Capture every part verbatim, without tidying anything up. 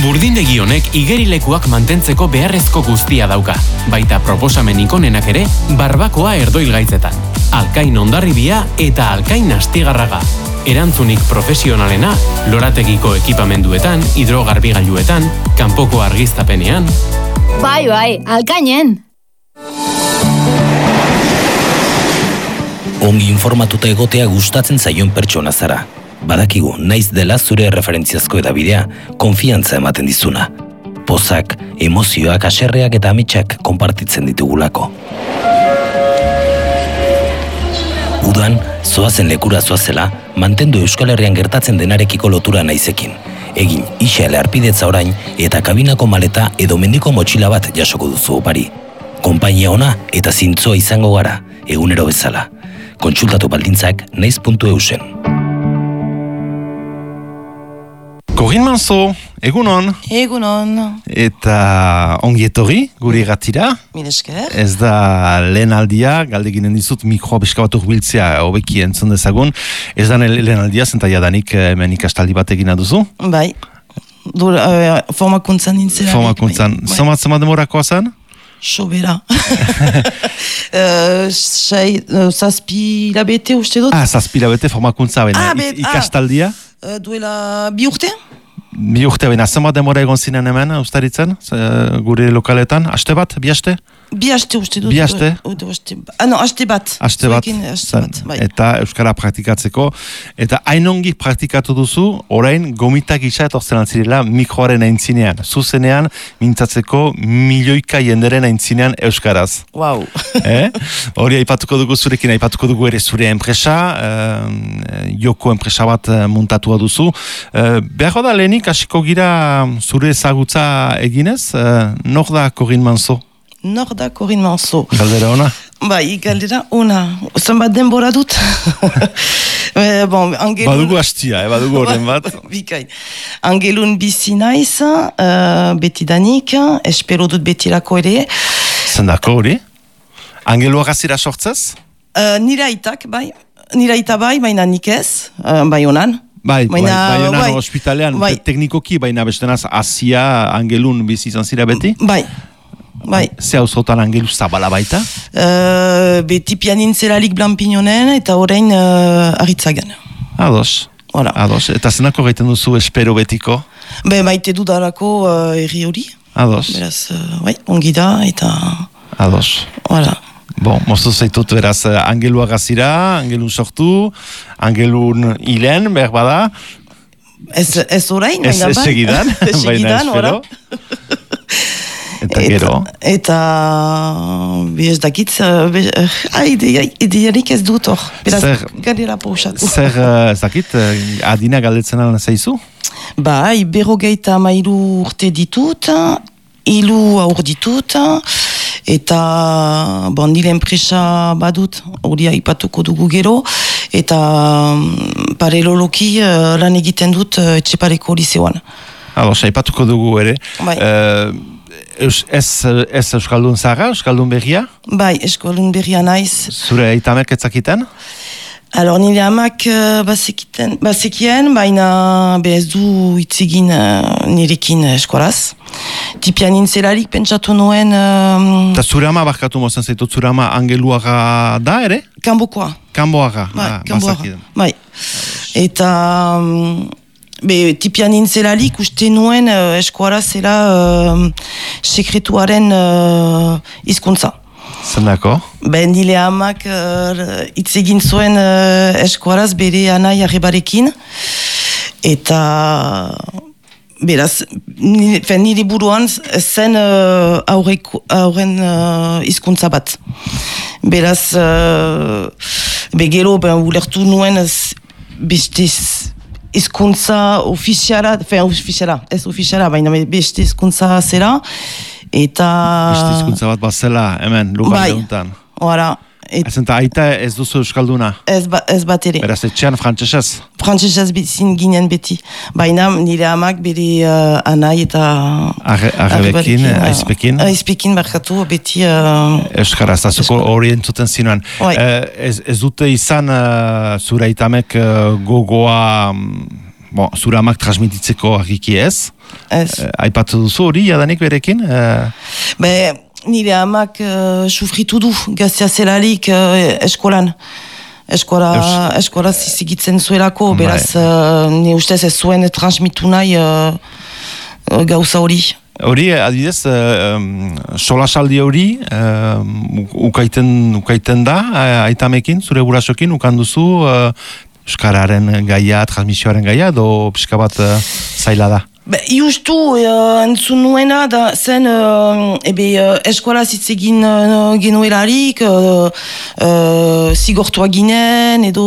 Burdindegi honek igerilekuak mantentzeko beharrezko guztia dauka, baita proposamen ikonenak ere barbakoa erdoilgaitzetan. Alkain Hondarribia eta Alkain Astigarraga. Erantzunik profesionalena, lorategiko ekipamenduetan, hidrogarbigailuetan, kanpoko argiztapenean. Bai, bai, Alkainen! Ongi informatuta egotea gustatzen zaion pertsona zara. Badakigu, naiz dela zure referentziazko edabidea, konfiantza ematen dizuna. Pozak, emozioak, haserreak eta ametsak konpartitzen ditugulako. Udan, zoazen lekura zoazela, mantendu Euskal Herrian gertatzen denarekiko lotura naizekin. Egin, isale arpidetza orain eta kabinako maleta edo mendiko motxila bat jasoko duzu opari. Konpainia ona eta zintzoa izango gara, egunero bezala. Kontsultatu baldintzak naiz puntu eusen. Corinne Manso, egunon. Egunon. Eta ongi etorri, guri gatira. Mil esker. Ez da lehen aldia, galdeginen dizut mikroa pixka bat urbiltzea hobeki entzun dezagun. Ez da lehen aldia, zenta jadanik hemen ikastaldi bat egina duzu. Bai. Dur, uh, formakuntzan nintzela. Formakuntzan. Bai. Zoma, zoma demorakoa zen? Sobera. uh, Sei, uh, zazpi labete uste dut. Ah, zazpi labete formakuntza baina. Ah, bet, ikastaldia? Ah, uh, duela bi urte? Bi urte baina, zoma demora egon zinen hemen, ustaritzen, gure lokaletan? Aste bat, bi aste? Bi aste uste dut. Bi aste? Ah, no, aste bat. Aste bat. Aste bat, bai. Eta Euskara praktikatzeko. Eta hainongi praktikatu duzu, orain gomita gisa etortzen altzirela mikroaren aintzinean. Zuzenean, mintzatzeko milioika jenderen aintzinean Euskaraz. Wow. eh? Hori aipatuko dugu zurekin, aipatuko dugu ere zure enpresa, eh, joko enpresa bat muntatua duzu. Eh, Behar da lehenik, hasiko gira zure ezagutza eginez, eh, nor da Corinne Manso? Nor da Corinne Manso. Galdera ona? Bai, galdera ona. Zenbat denbora dut. bon, angelun... Badugu hastia, eh? Badugu horren bat. Bikai. Angelun bizi naiz, uh, betidanik, espero dut betirako ere. Zendako hori? Angelua gazira sortzez? Uh, nire aitak, bai. Nire aita bai, baina nik ez, uh, bai honan. Bai, baina, bai, bai, bai, ospitalean, bai. Teknikoki, baina bestenaz, Asia, Angelun bizi izan zira beti? Bai. Bai. Ze hau zotan angelu zabala baita? Uh, beti pianintzelarik Blampignonen eta orain uh, Aritzagan. Ados. Voilà. Ados. Eta zenako gaiten duzu espero betiko? Be, maite dudarako uh, erri hori. Ados. Beraz, uh, bai, ongi da eta... Ados. Voilà. Bon, moztu zaitut beraz, angelua gazira, angelun sortu, angelun hilen, behar bada. Ez, ez orain, ez, baina bai. Ez segidan, ez segidan, ora. Eta gero? Eta, bi ez dakit, ideiarik ez dut hor. Beraz, galera pausatu. Zer, ez dakit, adina galdetzen alna zaizu? Bai, berrogeita mairu urte ditut, hilu aur ditut, eta bon, nire enpresa badut, hori aipatuko dugu gero, eta paraleloloki lan egiten dut Etxepareko lizeoan. Ados, aipatuko dugu ere. Bai. Uh, Ez, ez Euskaldun zara, Euskaldun berria? Bai, Euskaldun berria naiz. Zure aitamek etzakiten? Alors, nire amak uh, bazekiten, bazekien, baina be ez du itzegin uh, nirekin eskolaz. Tipian nintzelarik pentsatu noen... Eta um... zure ama barkatu mozen zaitut, zure ama angeluaga da ere? Kanbokoa. Kanboaga. Bai, ah, kanboaga. Bai. Eta... Um, Be, tipian nintzelarik uste nuen uh, eskuara zela uh, sekretuaren uh, hizkuntza. Zendako? Ben nile amak uh, itzegin zuen uh, eskuaraz bere anai arrebarekin. Eta beraz, nire, nire buruan zen uh, aurren hizkuntza uh, bat. Beraz, uh, be gero ben ulertu nuen beste hizkuntza ofiziala, fen ofiziala, ez ofiziala, baina beste hizkuntza zera, eta... Beste hizkuntza bat bazela, hemen, lugar leuntan. Bai, ora. Et... Eta aita ez duzu Euskalduna? Ez, ba, ez bat ere. Beraz, etxean frantsesez? Frantsesez bizin ginen beti. Baina nire amak bere uh, anai eta... Arrebekin, aizpekin? Aizpekin barkatu beti... Uh, Euskaraz, eta zuko hori entzuten zinuen. Uh, ez, ez dute izan uh, zure aitamek uh, gogoa... Um, bon, zure amak transmititzeko argiki ez. Ez. Uh, aipatu duzu hori, jadanik berekin? Uh... Be, nire amak uh, sufritu du, gaztea zelarik uh, eskolan. Eskola, Eus... eskola zizigitzen zuelako, beraz, uh, ni ustez ez zuen transmitu nahi uh, uh, gauza hori. Hori, adidez, uh, um, solasaldi hori, uh, ukaiten, ukaiten da, uh, aitamekin, zure gurasokin, ukanduzu, uh, euskararen gaia, transmisioaren gaia, edo pixka bat uh, zaila da? Be, justu, uh, entzun nuena da zen uh, ebe, uh, eskola zitzegin uh, genuelarik, uh, uh, zigortua ginen, edo...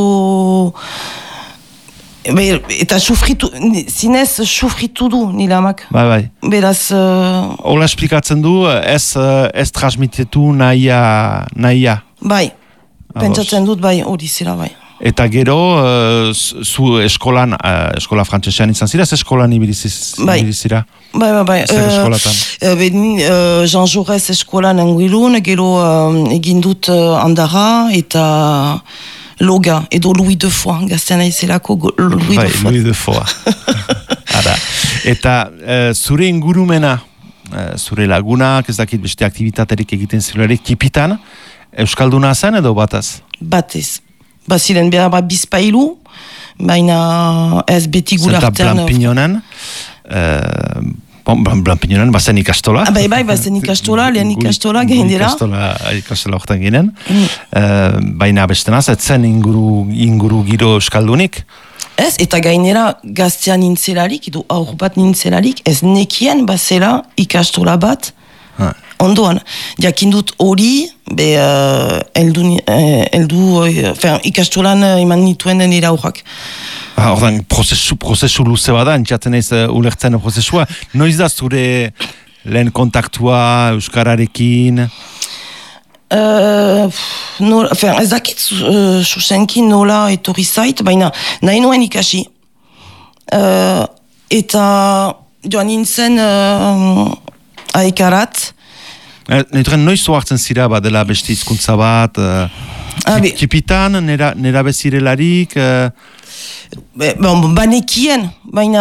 Ebe, eta sufritu, zinez sufritu du nire amak. Bai, bai. Beraz... Uh... Ola esplikatzen du, ez, ez transmitetu nahia, nahia. Bai, pentsatzen dut bai, hori zira bai. Eta gero, uh, zu eskolan, uh, eskola frantsesean izan zira, ez eskolan ibilizira? Bai, bai, bai. Zer eskolatan? Uh, uh, Jean Jaurès eskolan Anguilun, gero uh, egin dut uh, Andara eta Loga, edo Louis de Foix, gazten aizelako Louis bai, de Foix. Louis de Foix. Ara. Eta uh, zure ingurumena, uh, zure lagunak, ez dakit beste aktivitaterik egiten zilerik, tipitan, euskalduna zen edo bataz? Batez. Baziren behar bat bizpailu, baina ez beti gure artean... Zenta Blampignonen, uh, bon, Blampignonen bazen ikastola. Ah, bai, bai, bazen ikastola, lehen ikastola gaindera. Ikastola, ikastola horretan ginen. Mm. Uh, baina bestenaz, ez zen inguru, inguru giro euskaldunik. Ez, eta gainera gaztean nintzelarik, edo aur bat nintzelarik, ez nekien bazela ikastola bat, ha. Ondoan, jakindut hori, be, uh, eldu, uh, eldu uh, fin, ikastolan uh, iman nituen nire aurrak. Ah, ordan, prozesu, prozesu luze bada, entzaten ez uh, ulertzen prozesua. Noiz da zure lehen kontaktua euskararekin? Uh, nola, fin, ez dakit uh, susenkin nola etorri zait, baina nahi nuen ikasi. Uh, eta joan nintzen uh, aikarat, Neutren, noiz oartzen zira bat dela beste hizkuntza bat, uh, ah, tipitan, nera, nera bezirelarik... Uh... Be, bon, banekien, baina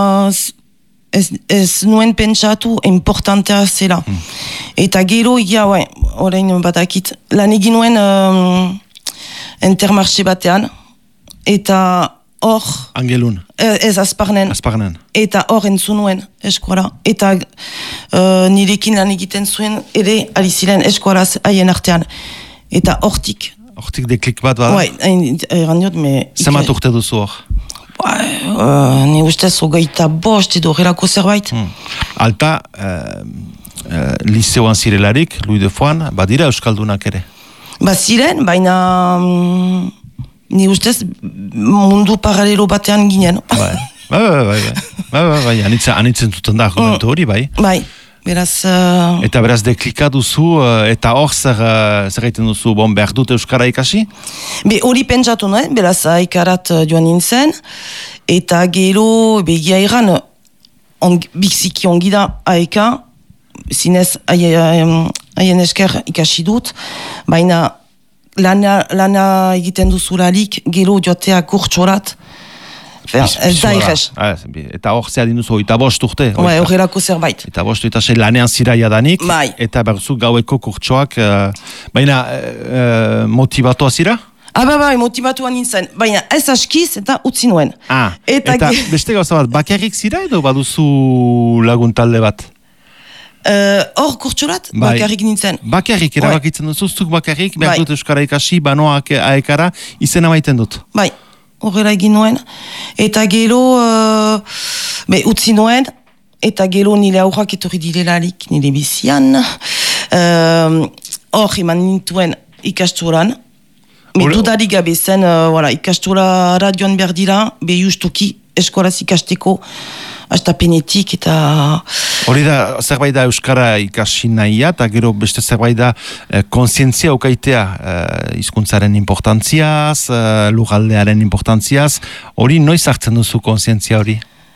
ez, ez nuen pentsatu importantea zela. Hmm. Eta gero, ja, bai, orain batakit, lan egin nuen um, Intermarché batean, eta hor... Angelun. Ez, Azparnen. Azparnen. Eta hor entzun nuen eskola. Eta uh, nirekin lan egiten zuen ere aliziren eskolaz haien artean. Eta hortik. Hortik deklik bat bada? Bai, eran diot, me... Zemat urte duzu hor? Bai, uh, ni ustez hogeita bost edo horrelako zerbait. Hmm. Alta, uh, uh, liceoan zirelarik, Louis de Foix, badira euskaldunak ere? Ba ziren, baina... Um, ni ustez mundu paralelo batean ginen. Bai, bai, bai, bai, bai, bai, bai, anitzen, anitzen zuten da argumentu hori, bai. Bai, beraz... Uh... Eta beraz deklika duzu, uh, eta hor zer, uh, zer egiten duzu, bon, behar dut euskara ikasi? Be, hori pentsatu, no? Beraz, haikarat uh, joan nintzen, eta gero, begia iran, on, biziki ongi da haika, zinez haien esker ikasi dut, baina Lana, lana egiten duzularik, gero joatea kurtsorat, ez da irrez. Eta hor zea dinduzu, eta bost urte. Bai, horrelako zerbait. Eta bost eta sei lanean zira jadanik, bai. Eta berzu gaueko kurtsoak, uh, baina uh, motibatua zira? Ah, bai, bai, motibatua nintzen, baina ez askiz eta utzi nuen. Ah, eta, eta beste gauza bat, bakarrik zira edo baduzu lagun talde bat? Hor uh, kurtsolat, bai. Bakarrik nintzen. Bakarrik, erabakitzen dut, zuztuk bakarrik, behar dut euskara ikasi, banoa aekara, izena maiten dut. Bai, horrela egin nuen. Eta gero, uh, be, utzi nuen, eta gero nire aurrak etorri direlarik, nire bizian. Hor, uh, eman nintuen ikastoran. Me dudarik gabe zen, uh, voilà, ikastora joan behar dira, be justuki eskolaz ikasteko, hasta penetik eta... Hori da, zerbait da euskara ikasi nahia, eta gero beste zerbait da eh, konsientzia okaitea eh, hizkuntzaren importantziaz, eh, lugaldearen importantziaz. Hori noiz hartzen duzu konsientzia hori?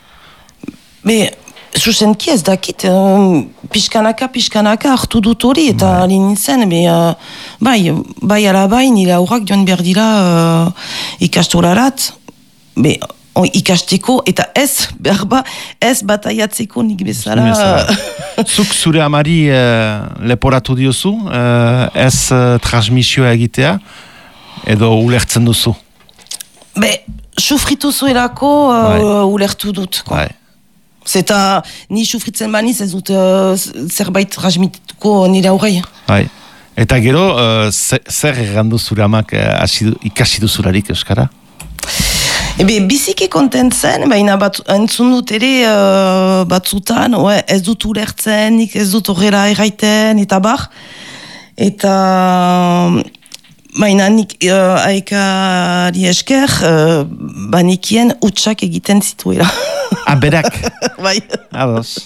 Be, zuzenki ez dakit, um, pixkanaka, pixkanaka hartu dut hori, eta bai. Nintzen, be, uh, bai, bai ala bai, nire aurrak joan behar dira uh, ikastorarat, be, o, ikasteko, eta ez, berba, ez bataiatzeko nik bezala. Zuk zure amari uh, leporatu diozu, uh, ez uh, transmisioa egitea, edo ulertzen duzu? Be, sufritu zuelako uh, ulertu dut. Bai. Zeta, ni sufritzen baniz ez dut uh, zerbait transmituko nire aurrei. Bai. Eta gero, uh, zer errandu zure amak uh, ikasi duzularik euskara? Ebe, biziki kontentzen, baina bat, entzun dut ere uh, batzutan, oe, ez dut ulertzen, nik ez dut horrela erraiten, eta bar. Eta, baina nik uh, aekari esker, uh, banikien utxak egiten zituela. Ah, berak? Bai. Ados.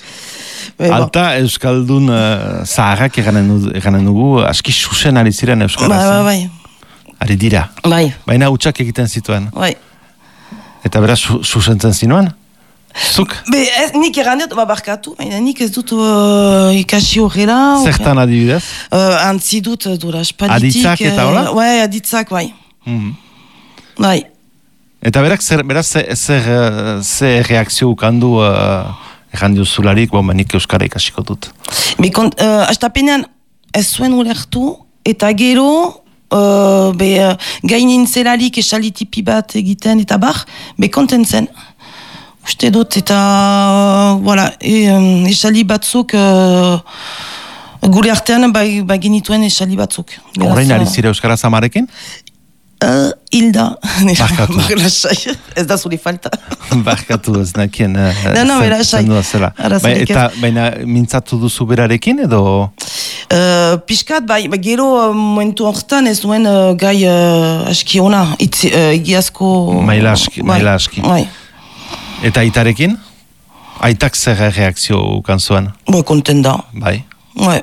Alta euskaldun uh, zaharrak eganen dugu, aski susen ari ziren euskaraz. Bai, bai, bai. Ari dira. Bai. Baina utxak egiten zituen. Bai. Eta beraz, su, susentzen zinuen? Zuk? Be, ez, nik eganet, babarkatu, baina nik ez dut uh, ikasi horrela. Zertan adibidez? Uh, antzi dut, dura, espaditik. Aditzak eta hola? Uh, bai, aditzak, bai. Mm-hmm. Bai. Eta berak, zer, beraz, zer, zer reakzio ukandu... Uh, Egan diuzularik, bon, nik euskara ikasiko dut. Be, kont, uh, astapenean ez zuen ulertu, eta gero, uh, be, uh, gainin zelarik esalitipi bat egiten, eta bar, be, kontentzen. Uste dut, eta, uh, voilà, e, um, esali batzuk, uh, gure artean, ba, ba genituen esali batzuk. Horrein ari zire euskara zamarekin? Uh, Hilda. Barkatu. Ez da zuri falta. Barkatu ez nakien. Uh, no, no, bera esai. Ba, eta baina mintzatu duzu berarekin edo? Uh, Piskat, bai, ba, gero uh, momentu horretan ez duen uh, gai uh, aski ona, itzi, uh, egiazko... Maila aski. Bai, maila aski. Bai. Eta aitarekin? Aitak zer reakzio ukan zuen? Bai, konten da. Bai. Bai.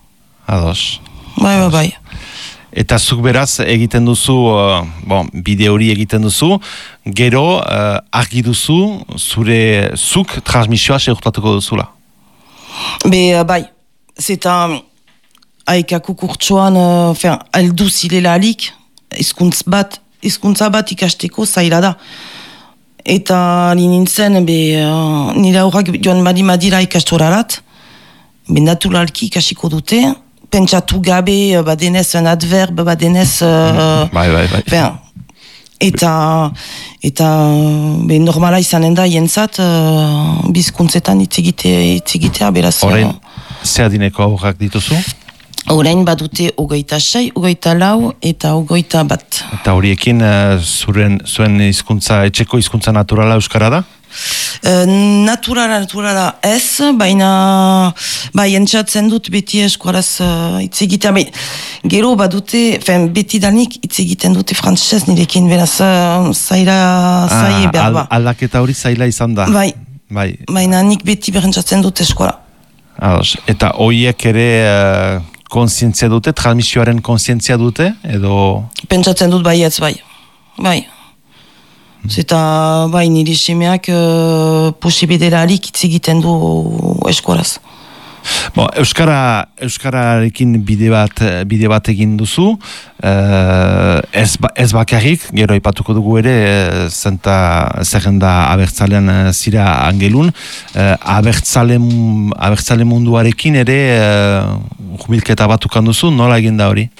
Ados. Bai, bai, bai. Eta zuk beraz egiten duzu, uh, bon, bide hori egiten duzu, gero uh, argi duzu, zure zuk transmisioa segurtatuko duzula. Be, uh, bai, zeta haikako kurtsoan, uh, aldu zilela alik, izkuntz bat, izkuntza bat ikasteko zaila da. Eta ni nintzen, be, uh, nire aurrak joan badi madira ikastorarat, be naturalki ikasiko dute, pentsatu gabe, badenez un adverb, badenez... Uh, bai, bai, bai. Fin, eta, eta be, normala izanen da jentzat, uh, bizkuntzetan itzigitea, beraz... Horein, ze adineko aurrak dituzu? Horein badute ogoita sei, ogoita lau eta ogoita bat. Eta horiekin uh, zuren, zuen hizkuntza, etxeko hizkuntza naturala euskara da? Uh, naturala, naturala ez, baina bai, entzatzen dut beti eskuaraz uh, itzegitea. Gero badute, fen, beti danik itzegiten dute frantzez nirekin, beraz uh, zaila zaila ah, berba. Al, aldaketa hori zaila izan da? Bai, bai. Baina nik beti berentzatzen dut eskuara. Ados. Eta horiek ere uh, konsientzia dute, transmisioaren konsientzia dute, edo... Pentsatzen dut baietz, bai. Bai. Zeta, bai, nire semeak uh, posibederarik hitz egiten du eskuaraz. Bon, Euskara, Euskararekin bide bat, bide bat egin duzu, uh, ez, ba, ez bakarrik, gero ipatuko dugu ere, uh, zenta zerrenda abertzalean uh, zira angelun, uh, abertzale, abertzale munduarekin ere uh, jubilketa bat ukan duzu, nola egin da hori?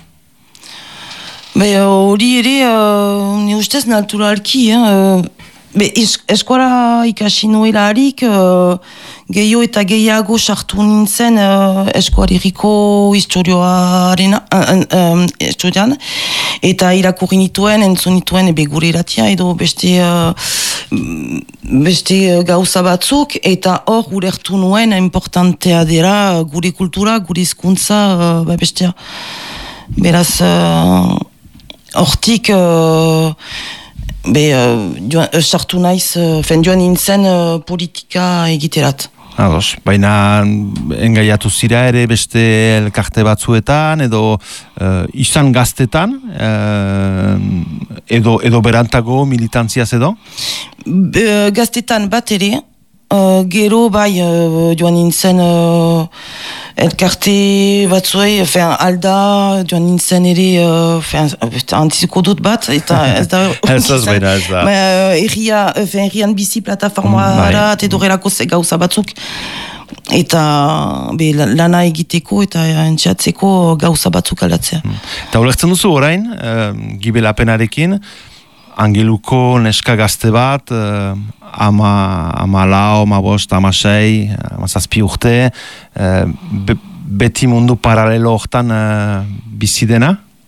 Be, hori ere, uh, ni ustez naturalki, eh? Be, es, eskuara ikasi nuela harik, uh, gehiago eta gehiago sartu nintzen uh, eskuaririko historioaren, uh, um, historioan, eta irakurri nituen, entzun nituen, ebe gure iratia, edo beste, uh, beste gauza batzuk, eta hor ulertu nuen importantea dira gure kultura, gure hizkuntza, uh, ba bestea. Beraz... Uh, Hortik, uh, be, uh, sartu naiz, uh, fen joan nintzen uh, politika egiterat. Ados, baina engaiatu zira ere beste elkarte batzuetan, edo uh, izan gaztetan, uh, edo, edo berantago militantziaz edo? Be, gaztetan bat ere, uh, gero bai uh, joan nintzen uh, elkarte batzuei, fean, alda, joan nintzen ere, uh, fean, antiziko dut bat, eta ez da... ez az baina, ez da. Erria, fean, errian bizi plataformara, mm, edorelako gauza batzuk, eta be, lana egiteko eta entxeatzeko gauza batzuk aldatzea. Mm. Eta ulertzen duzu orain, uh, gibelapenarekin, Angeluko neska gazte bat, uh, ama, ama lau, ama bost, ama sei, ama zazpi urte, uh, be, beti mundu paralelo hortan uh, bizi dena?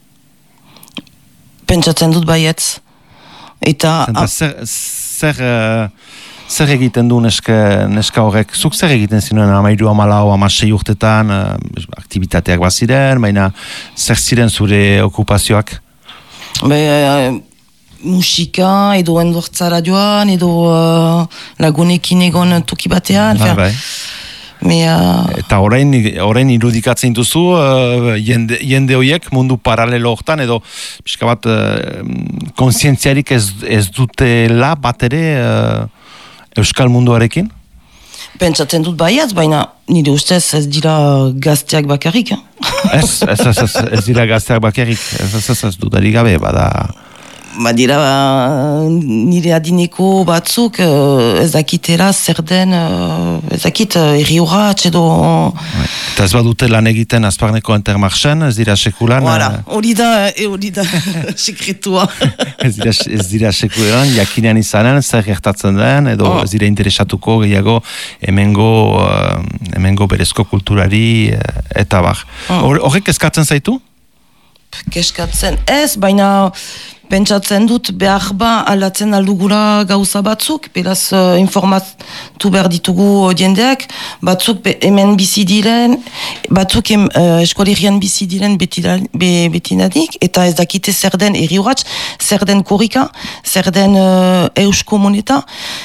Pentsatzen dut baietz. Eta... Zenta, zer, zer, uh, zer egiten du neska, neska horrek? Zuk zer egiten zinuen amairu, ama lau, ama sei urtetan, uh, aktivitateak baziren, baina zer ziren zure okupazioak? Be... Uh, musika, edo endortzara joan, edo uh, lagunekin egon toki batean. Ba, bai. Me, uh... Eta orain, orain irudikatzen duzu uh, jende, jende horiek mundu paralelo hortan, edo pixka bat uh, konsientziarik ez, ez dutela bat ere uh, euskal munduarekin? Pentsatzen dut baiaz, baina nire ustez ez dira gazteak bakarrik. Eh? ez, ez, ez, ez, ez dira gazteak bakarrik, ez, ez, ez, ez dudari gabe, bada... Badira, nire adineko batzuk ez dakitela zer den, ez dakit erri urratx edo... Eta ez badute lan egiten Azparneko Intermarchen, ez dira sekulan... Hori da, hori da, sekretua. ez, dira, ez dira sekulan, jakinean izanen, zer gertatzen den, edo oh. ez dira interesatuko gehiago hemengo, uh, hemengo berezko kulturari eta bar. Horrek oh. eskatzen zaitu? Keskatzen ez, baina... Pentsatzen dut behar ba aldatzen aldugura gauza batzuk, beraz uh, informatu behar ditugu jendeak, batzuk be, hemen bizi diren, batzuk em, uh, eskualerian bizi diren betinadik, eta ez dakite zer den erri urratx, zer den korrika, zer den uh, eusko moneta,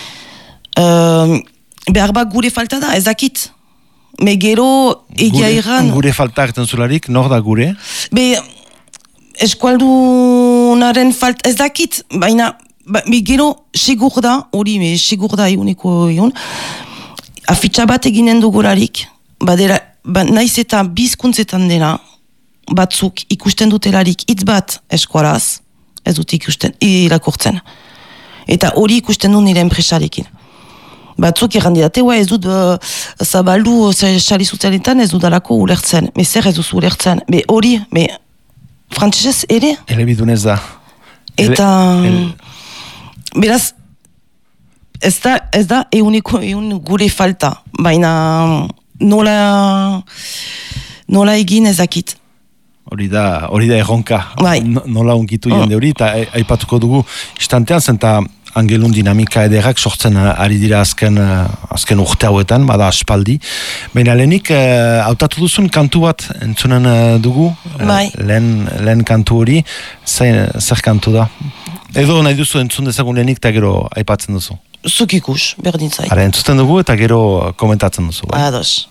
uh, behar ba gure falta da, ez dakit. Me gero egia iran... Gure falta hartzen zularik, nor da gure? Be... Eskualdunaren falt, ez dakit, baina ba, gero segur da, hori me segur da eguneko egun, afitxa bat eginen dugularik, badera, ba, naiz eta bizkuntzetan dena, batzuk ikusten dutelarik hitz bat eskualaz, ez dut ikusten, irakurtzen. Eta hori ikusten du nire enpresarekin. Batzuk errandidate, ez dut uh, zabaldu sali sozialetan ez dut alako ulertzen, me zer ez duzu ulertzen, be hori, me frantzesez ere? Elebidunez da. Eta... Ele, ele... Beraz, ez da, ez da euniko eun gure falta, baina nola, nola egin ezakit. Hori da, hori da erronka. Bai. Nola unkitu jende hori, eta aipatuko dugu istantean, zenta Angelun dinamika ederrak sortzen ari dira azken, azken urte hauetan, bada aspaldi. Baina lehenik, hautatu uh, duzun kantu bat entzunen uh, dugu, bai. uh, lehen, lehen kantu hori, zer, zer kantu da? Edo nahi duzu entzun dezagun lehenik eta gero aipatzen duzu? Zuk ikus, berdin zait. Hara, entzuten dugu eta gero komentatzen duzu. Bai? Ados.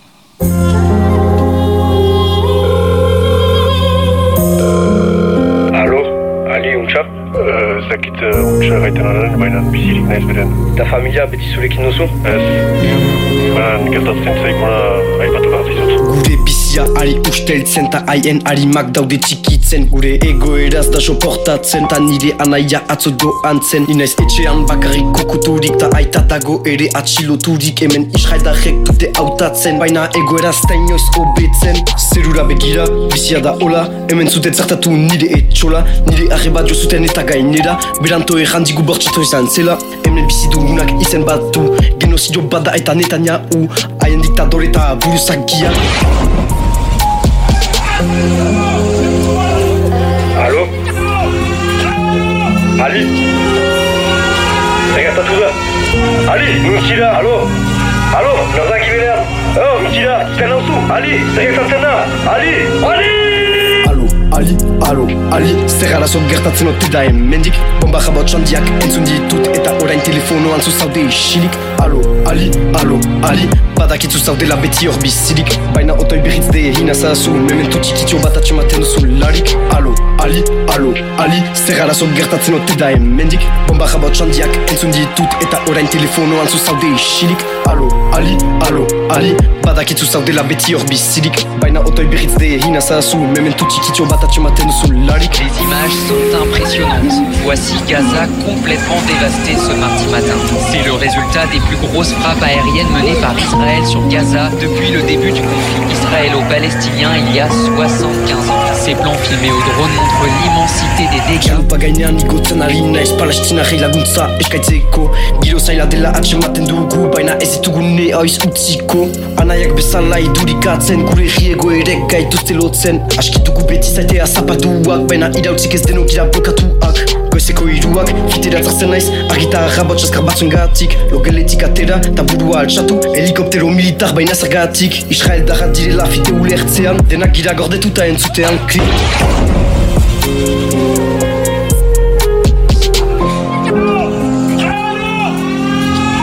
Alo, Ali, untxa? Zakit untxa gaiten aren, baina bizirik naiz beren. Eta familia beti zurekin duzu? Ez, baina gertatzen zaiguna aipatu behar dizut. Gure bizia ari usteltzen ta haien harimak daude txikitzen. Gure egoeraz da soportatzen ta nire anaia atzo doantzen. Inaiz etxean bakarrik kokuturik ta aitatago ere atxiloturik. Hemen israidarrek dute hautatzen, baina egoeraz ta inoiz hobetzen. Zerura begira, bizia da hola, hemen zuten zartatu nire etxola. Nire arrebat jo zuten eta gainera, beranto errandigu bortxito izan zela. Hemen bizidugunak izen bat du, genozidio bada eta Netanyahu, haien diktadore eta buruzakia. Alo? Ali? Egatatu da? Ali, nuntzira, alo? Alo, norzak iberean? Oh, nuntzira, izan nauzu? Ali, zegetatzen da? Ali? Ali! Ali, alo, Ali, zer arazo gertatzen ote da hemendik. Bomba jabot txandiak entzun ditut eta orain telefonoan zuzaude isilik. Alo, Ali, alo, Ali, badakitzu zaudela beti hor bizirik. Baina otoi berriz de egin azazu, mementu txikitio bat atxematen duzu larik. Alo, Ali, alo, Ali, zer arazo gertatzen ote da hemendik. Bomba jabot txandiak entzun ditut eta orain telefonoan zuzaude isilik. Alo, Ali, alo, ali Badakitzu zaudela beti hor bizirik Baina otoi berriz de hina zazu Mementu txikitxo bat atxematen duzu larik. Les images sont impressionnantes. Voici Gaza complètement dévastée ce mardi matin. C'est le résultat des plus grosses frappes aériennes menées par Israël sur Gaza depuis le début du conflit israélo-palestinien il y a soixante-quinze ans. Ces plans filmés au drone montrent l'immensité des dégâts. Kilupa gainean igotzen ari naiz Palestinarrei laguntza eskaitzeko Giro zaila dela atxematen dugu Baina ez ditugune aiz utziko Anaiak bezala idurikatzen Gure riego ere gaituzte lotzen Askitugu beti zaitea zapatuak Baina irautzik ez denok ira blokatuak Goizeko iruak, fitera zartzen naiz Argita arrabotx azkar batzuen gatik Logeletik atera, eta burua altxatu Helikoptero militar baina zergatik Israel darra direla fite ulertzean Denak gira gordetuta entzutean kli